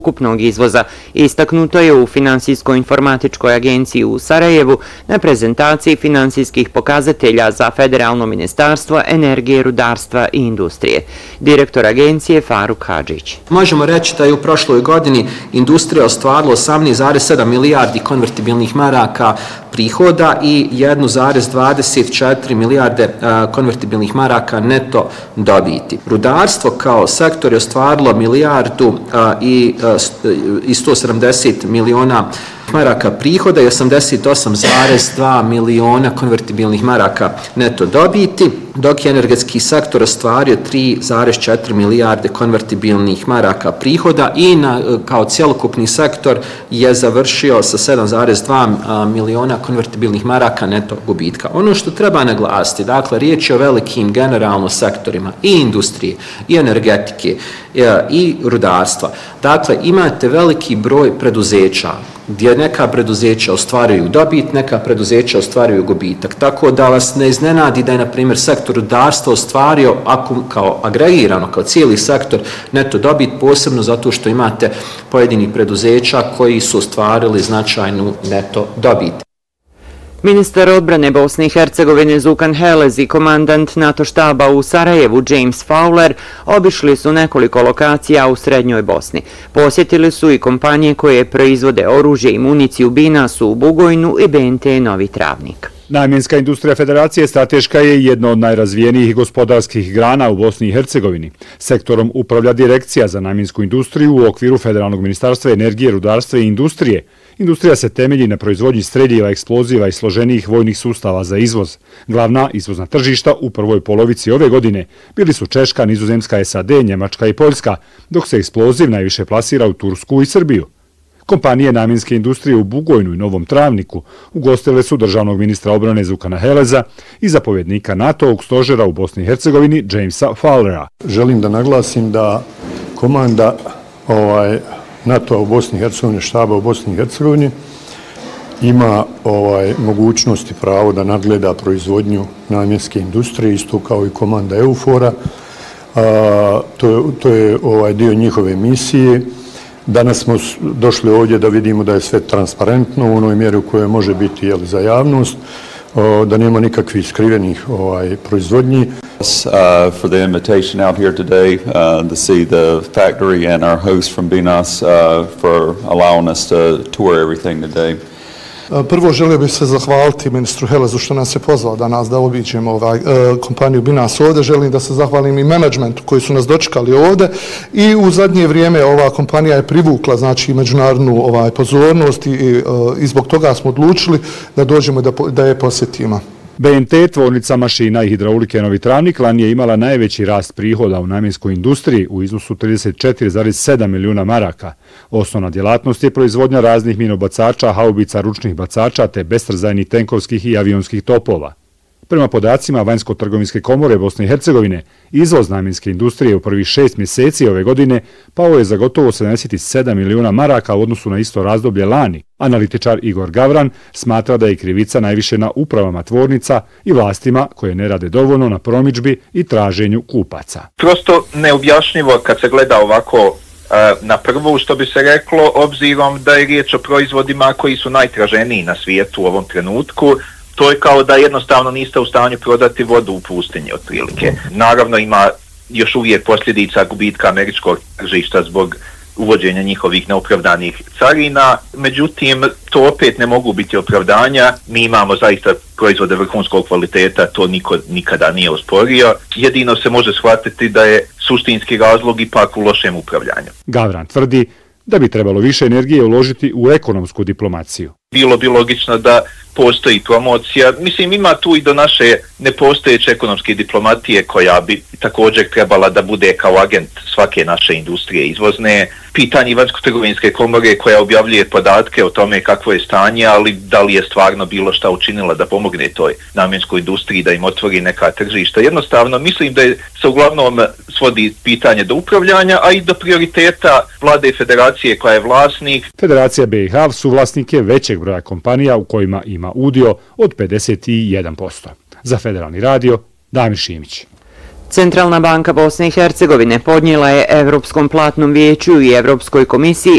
ukupnog izvoza. Istaknuto je u Finansijsko-informatičkoj agenciji u Sarajevu na prezentaciji finansijskih pokazatelja za Federalno ministarstvo energije, rudarstva i industrije. Direktor agencije Faruk Hadžić. Možemo reći da je u prošloj godini industrija ostvarila 18,7 milijardi konvertibilnih maraka prihoda i 1,24 milijarde konvertibilnih maraka neto dobiti. Rudarstvo kao sektor je ostvarilo milijardu i 170 miliona maraka prihoda i 88,2 miliona konvertibilnih maraka neto dobiti, dok je energetski sektor ostvario 3,4 milijarde konvertibilnih maraka prihoda i kao cjelokupni sektor je završio sa 7,2 miliona konvertibilnih maraka neto gubitka. Ono što treba naglasiti, dakle, riječ je o velikim generalno sektorima i industrije, i energetike, i rudarstva. Dakle, imate veliki broj preduzeća gdje neka preduzeća ostvaruju dobit, neka preduzeća ostvaruju gubitak. Tako da vas ne iznenadi da je, na primjer, sektor rudarstva ostvario kao agregirano, kao cijeli sektor neto dobit, posebno zato što imate pojedini preduzeća koji su ostvarili značajnu neto dobit. Ministar odbrane Bosne i Hercegovine Zukan Helez i komandant NATO štaba u Sarajevu James Fowler obišli su nekoliko lokacija u srednjoj Bosni. Posjetili su i kompanije koje proizvode oružje i municiju Binasu u Bugojnu i BNT Novi Travnik. Namjenska industrija Federacije strateška je jedna od najrazvijenijih gospodarskih grana u Bosni i Hercegovini. Sektorom upravlja Direkcija za namjensku industriju u okviru Federalnog ministarstva energije, rudarstva i industrije. Industrija se temelji na proizvodnji streljiva, eksploziva i složenijih vojnih sustava za izvoz. Glavna izvozna tržišta u prvoj polovici ove godine bili su Češka, Nizozemska, SAD, Njemačka i Poljska, dok se eksploziv najviše plasira u Tursku i Srbiju. Kompanije namjenske industrije u Bugojnu i Novom Travniku ugostile su državnog ministra obrane Zukana Heleza i zapovjednika NATO-ovog stožera u Bosni i Hercegovini Jamesa Fowlera. Želim da naglasim da komanda NATO u Bosni i Hercegovini, štaba u Bosni i Hercegovini, ima mogućnost i pravo da nadgleda proizvodnju namjenske industrije, isto kao i komanda EUFOR-a. To je dio njihove misije. Danas smo došli ovdje da vidimo da je sve transparentno u onoj mjeri u kojoj može biti za javnost, da nema nikakvih skrivenih proizvodnji. For the invitation out here today to see the factory and our host from Binas for allowing us to tour everything today. Prvo želio bih se zahvaliti ministru Helezu što nas je pozvao danas da obiđemo kompaniju Binas ovdje. Želim da se zahvalim i menadžmentu koji su nas dočekali ovdje i u zadnje vrijeme ova kompanija je privukla međunarodnu pozornost i zbog toga smo odlučili da dođemo da je posjetimo. BNT, tvornica mašina i hidraulike Novi Travnik, lani je imala najveći rast prihoda u namjenskoj industriji u iznosu 34,7 milijuna maraka. Osnovna djelatnost je proizvodnja raznih minobacača, haubica, ručnih bacača te bestrzajnih tenkovskih i avionskih topova. Prema podacima Vanjsko-trgovinske komore Bosne i Hercegovine, izvoz namjenske industrije u prvih 6 mjeseci ove godine pao je za gotovo 77 milijuna maraka u odnosu na isto razdoblje lani. Analitičar Igor Gavran smatra da je krivica najviše na upravama tvornica i vlastima koje ne rade dovoljno na promidžbi i traženju kupaca. Prosto neobjašnjivo kad se gleda ovako na prvu, što bi se reklo, obzirom da je riječ o proizvodima koji su najtraženiji na svijetu u ovom trenutku. To je kao da jednostavno niste u stanju prodati vodu u pustinji otprilike. Naravno ima još uvijek posljedica gubitka američkog tržišta zbog uvođenja njihovih neopravdanih carina, međutim to opet ne mogu biti opravdanja. Mi imamo zaista proizvode vrhunskog kvaliteta, to niko nikada nije osporio. Jedino se može shvatiti da je suštinski razlog ipak u lošem upravljanju. Gavran tvrdi da bi trebalo više energije uložiti u ekonomsku diplomaciju. Bilo bi logično da postoji promocija. Mislim, ima tu i do naše nepostojeće ekonomske diplomatije koja bi također trebala da bude kao agent svake naše industrije izvozne. Pitanje Vanjsko-trgovinske komore koja objavljuje podatke o tome kakvo je stanje, ali da li je stvarno bilo šta učinila da pomogne toj namjenskoj industriji, da im otvori neka tržišta. Jednostavno, mislim da se uglavnom svodi pitanje do upravljanja, a i do prioriteta vlade i federacije koja je vlasnik. Federacija BiH suvlasnik je većeg broja kompanija u kojima ima udio od 51%. Za Federalni radio, Damir Šimić. Centralna banka Bosne i Hercegovine podnijela je Evropskom platnom vijeću i Evropskoj komisiji